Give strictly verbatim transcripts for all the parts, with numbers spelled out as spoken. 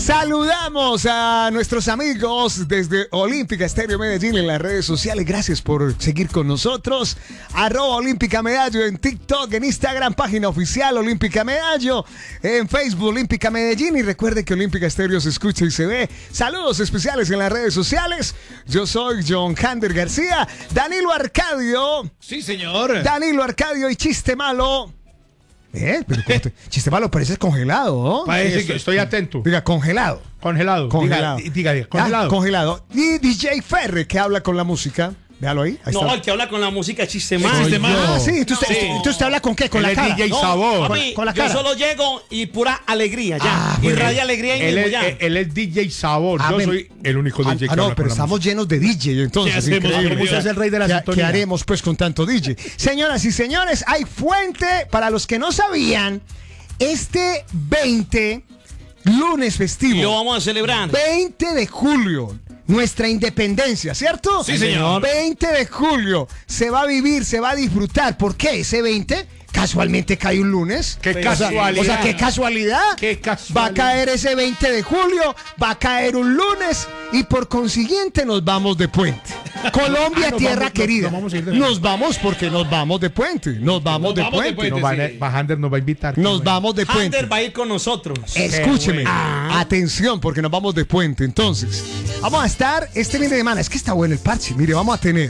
Saludamos a nuestros amigos desde Olímpica Estéreo Medellín en las redes sociales. Gracias por seguir con nosotros. Arroba Olímpica Medallo en TikTok, en Instagram, página oficial Olímpica Medallo, en Facebook Olímpica Medellín. Y recuerde que Olímpica Estéreo se escucha y se ve. Saludos especiales en las redes sociales. Yo soy John Hander García. Danilo Arcadio. Sí, señor. Danilo Arcadio y Chiste Malo. Eh, pero te, Chiste Malo, parece congelado, ¿no? Parece Eso. que estoy atento. Diga, congelado. Congelado. Congelado. Diga, diga, diga, congelado. Ah, congelado. Y D J Ferre, que habla con la música. Véalo ahí. ahí no, está. el que habla con la música es Chiste Malo. Chiste Malo. Ah, sí. ¿Entonces usted, Sí. usted, usted habla con qué? Con Él la es cara. D J No, Sabor. papi, Con la yo cara. solo llego y pura alegría, ya. Ah, y bueno. radia alegría y Él mismo es, ya. él, él es D J Sabor. Ah, Yo ven. soy el único Ah, D J que ah, no, habla pero con la estamos música. llenos de D J, entonces. ¿Qué hacemos? increíble. Usted es el rey de la ¿Qué, sintonía. ¿Qué haremos pues con tanto D J? Señoras y señores, hay fuente, para los que no sabían, este veinte, lunes festivo. Y lo vamos a celebrar. veinte de julio, nuestra independencia, ¿cierto? Sí, señor. veinte de julio, se va a vivir, se va a disfrutar. ¿Por qué ese veinte? Casualmente cae un lunes. Qué O sea, casualidad. O sea, qué casualidad. Qué casualidad. Va a caer ese veinte de julio, va a caer un lunes y por consiguiente nos vamos de puente. Colombia, Ah, nos tierra vamos- querida. nos vamos a ir de Nos vamos porque nos vamos de puente. Nos vamos, Nos de, vamos de puente. puente. Nos van a- Bajander nos va a invitar. Nos vamos de puente. Hander va a ir con nosotros. Escúcheme, bueno. atención, porque nos vamos de puente. Entonces, vamos a estar este fin de semana. Es que está bueno el parche. Mire, vamos a tener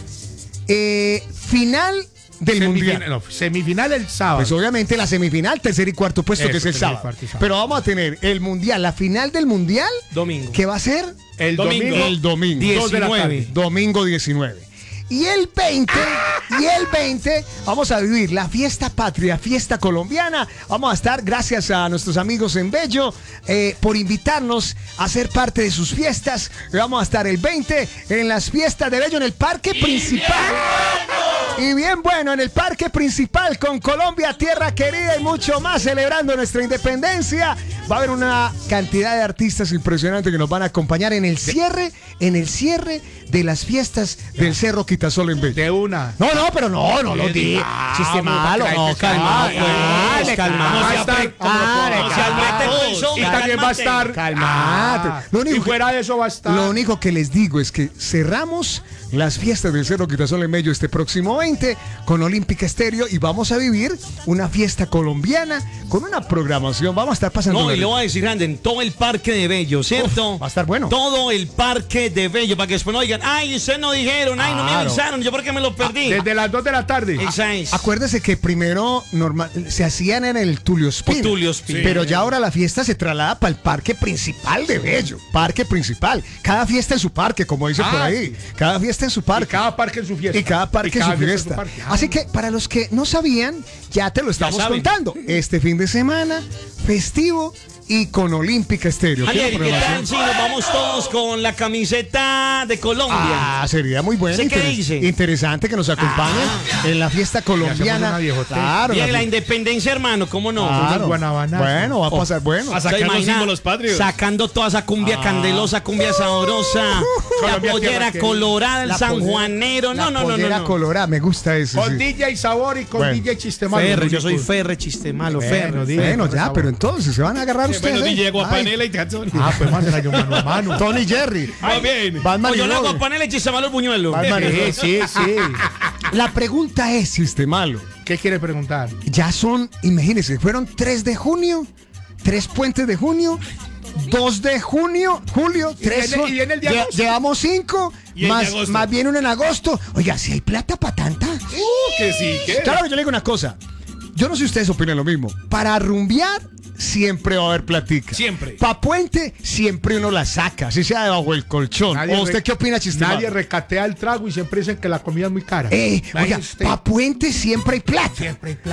eh, final del Semifinal, mundial. no, semifinal el sábado. Pues obviamente la semifinal, tercer y cuarto puesto, Eso, que es el tercer y sábado. cuarto y sábado. Pero vamos a tener el mundial, la final del mundial. Domingo. ¿Qué va a ser? el domingo. domingo. El domingo. dos de la tarde. diecinueve. Domingo diecinueve. Y el veinte, y el veinte, vamos a vivir la fiesta patria, fiesta colombiana. Vamos a estar, gracias a nuestros amigos en Bello, eh, por invitarnos a ser parte de sus fiestas. Vamos a estar el veinte en las fiestas de Bello, en el parque principal. Y bien bueno, en el parque principal con Colombia, tierra querida y mucho más, celebrando nuestra independencia. Va a haber una cantidad de artistas impresionantes que nos van a acompañar en el cierre, en el cierre de las fiestas del Cerro Quitasol en Bello. De una. No, no, pero no, no lo di. Ah, Chiste vamos, malo. para No, que- calma, Ah, pues, dale, calma. calma. No se Va a estar apre- como Ah, lo no se ponga. aprete el Y pulso, también va a estar. Calmate. Ah, Lo único y que- fuera de eso va a estar. Lo único que les digo es que cerramos las fiestas del Cerro Quitasol en Bello este próximo veinte con Olímpica Estéreo y vamos a vivir una fiesta colombiana con una programación. Vamos a estar pasando. No, y le voy a decir, Hander, en todo el parque de Bello, ¿cierto? Uf, va a estar bueno. Todo el parque de Bello, para que después no digan, ay, ustedes no dijeron, ay, no me Claro. avisaron, yo por qué me lo perdí. Desde las dos de la tarde. Esa es. Acuérdese que primero normal, se hacían en el Tulio Espina. Por Tulio Espina. Pero ya ahora la fiesta se traslada para el parque principal de Bello. Parque principal. Cada fiesta en su parque, como dice Ah, por ahí. sí. Cada fiesta en su Y parque. cada parque en su fiesta. Y cada parque Y cada en su fiesta fiesta. en su parque. Ah, Así que para los que no sabían, ya te lo estamos saben. contando. Este fin de semana, festivo y con Olímpica Estéreo. Hander, ¿Qué ¿qué tal programación? si nos vamos todos con la camiseta de Colombia? Ah, sería muy bueno. ¿Sé qué interes- dice? Interesante que nos acompañen en la fiesta colombiana. una viejotez. Claro. Bien, la- la independencia, hermano, ¿cómo no? Claro. Unos guanabanazos. Bueno, va a pasar bueno. A sacar ¿Se los imagina? símbolos patrios. Sacando toda esa cumbia candelosa, cumbia sabrosa, la Colombia, pollera tierra querida. colorada, el La sanjuanero. pollera- No, la no, no, no. pollera no. colorada, me gusta ese. Con sí. D J Sabor y con Bueno. D J Chistemalo. Ferre, yo Muy soy cool. Ferre, chiste malo, Bueno, Ferre. di- Bueno, por ya, favor. pero entonces se van a agarrar ustedes. Bueno, ¿eh? D J Ay, Guapanela y Jackson. Ah, pues más era yo mano a mano. Tony Jerry. Va bien. Batman Pues y yo le hago Robin. a panela y chiste malo el buñuelo. Batman y Sí, Robin. sí, sí. La pregunta es, Chiste Malo, ¿Qué quiere preguntar? ya son, imagínense, fueron tres de junio, tres puentes de junio, dos de junio, julio, Y tres. viene- y viene el de lle- agosto. Llevamos cinco, Y el de más, agosto. más bien uno en agosto. Oiga, si hay plata para tanta. Uh, que sí, que. Claro que yo le digo una cosa. Yo no sé si ustedes opinan lo mismo. Para rumbear, siempre va a haber platica. Siempre. Pa' puente, siempre uno la saca, así sea debajo del colchón. Nadie ¿O usted re- qué opina, Chiste Nadie Malo? recatea el trago y siempre dicen que la comida es muy cara. Eh, Nadie oiga, usted. pa' puente siempre hay plata. Siempre hay plata.